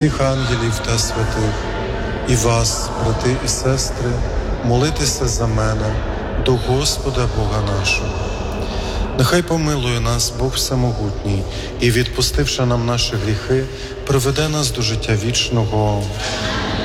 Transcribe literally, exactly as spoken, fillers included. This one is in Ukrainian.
всіх ангелів та святих, і вас, брати і сестри, молитеся за мене до Господа Бога нашого. Нехай помилує нас Бог Всемогутній і, відпустивши нам наші гріхи, приведе нас до життя вічного.